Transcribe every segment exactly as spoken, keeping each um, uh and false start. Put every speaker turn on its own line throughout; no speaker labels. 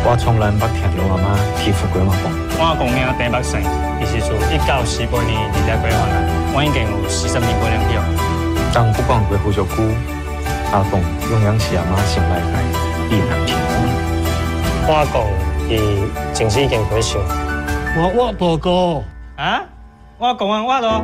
我从南北听老阿妈提富过我讲，
我公名第北姓，意思说一九四八年二十几万人，我已经有四十年过两票。
当不管过好久久，阿公永远是阿妈心内内意难平。
我讲伊真是已经退休。
我我报告
啊，我讲完我咯。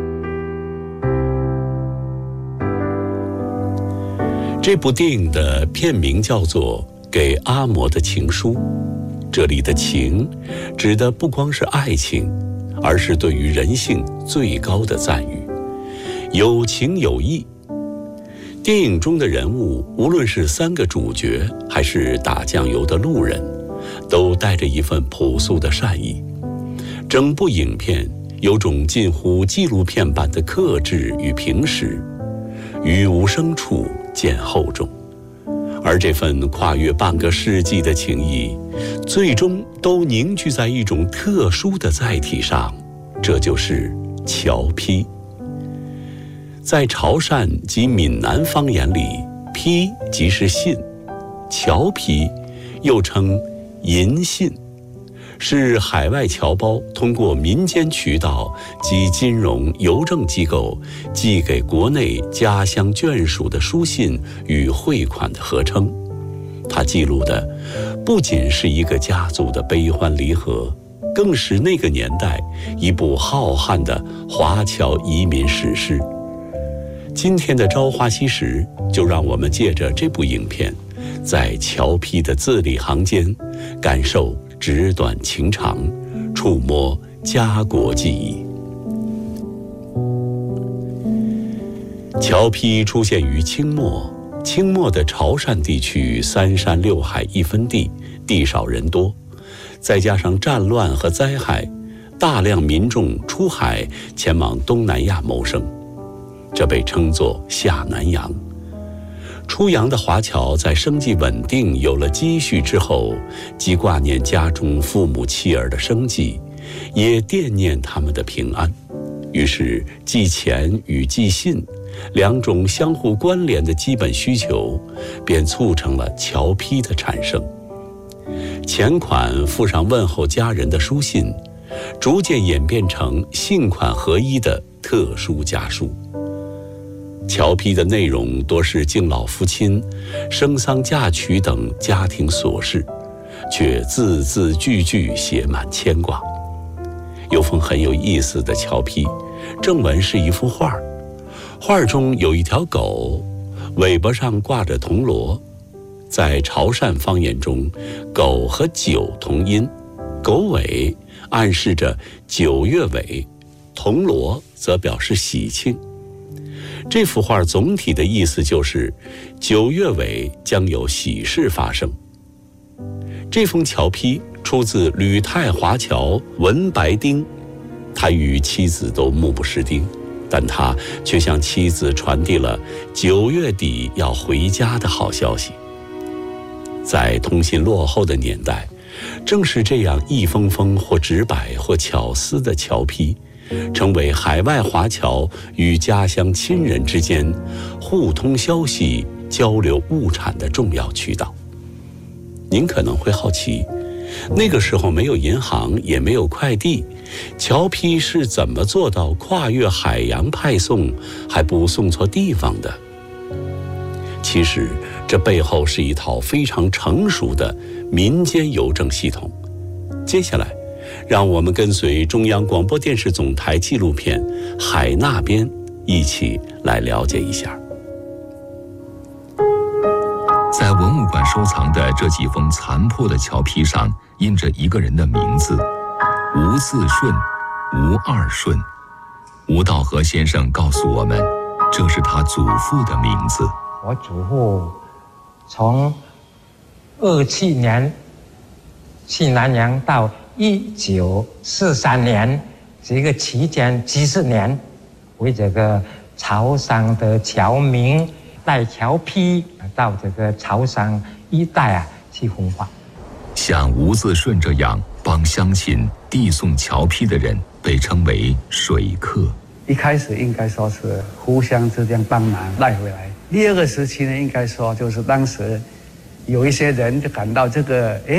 这部电影的片名叫做《给阿嬷的情书》，这里的情指的不光是爱情，而是对于人性最高的赞誉，有情有义。电影中的人物，无论是三个主角还是打酱油的路人，都带着一份朴素的善意。整部影片有种近乎纪录片般的克制与平实，于无声处见厚重。而这份跨越半个世纪的情谊，最终都凝聚在一种特殊的载体上，这就是侨批。在潮汕及闽南方言里，批即是信，侨批又称银信，是海外侨胞通过民间渠道及金融邮政机构寄给国内家乡眷属的书信与汇款的合称。它记录的不仅是一个家族的悲欢离合，更是那个年代一部浩瀚的华侨移民史诗。今天的朝花夕拾，就让我们借着这部影片，在侨批的字里行间，感受纸短情长，触摸家国记忆。侨批出现于清末，清末的潮汕地区三山六海一分地，地少人多，再加上战乱和灾害，大量民众出海前往东南亚谋生，这被称作下南洋。出洋的华侨在生计稳定、有了积蓄之后，既挂念家中父母妻儿的生计，也惦念他们的平安，于是寄钱与寄信两种相互关联的基本需求，便促成了侨批的产生。钱款附上问候家人的书信，逐渐演变成信款合一的特殊家书。侨批的内容多是敬老夫亲、生丧嫁娶等家庭琐事，却字字句句写满牵挂。有封很有意思的侨批，正文是一幅画，画中有一条狗，尾巴上挂着铜锣。在潮汕方言中，狗和九同音，狗尾暗示着九月尾，铜锣则表示喜庆。这幅画总体的意思就是九月尾将有喜事发生。这封侨批出自吕泰华侨文白丁，他与妻子都目不识丁，但他却向妻子传递了九月底要回家的好消息。在通信落后的年代，正是这样一封封或直白或巧思的侨批，成为海外华侨与家乡亲人之间互通消息、交流物产的重要渠道。您可能会好奇，那个时候没有银行，也没有快递，侨批是怎么做到跨越海洋派送，还不送错地方的？其实，这背后是一套非常成熟的民间邮政系统。接下来，让我们跟随中央广播电视总台纪录片《海那边》一起来了解一下。
在文物馆收藏的这几封残破的侨批上，印着一个人的名字：吴自顺、吴二顺。吴道和先生告诉我们，这是他祖父的名字。
我祖父从二七年去南洋到一九四三年这个期间几十年，为这个潮汕的侨民带侨批到这个潮汕一带啊去分发。
像吴自顺这样帮乡亲递送侨批的人，被称为水客。
一开始应该说是互相之间帮忙带回来。第二个时期呢，应该说就是当时有一些人就感到这个，哎。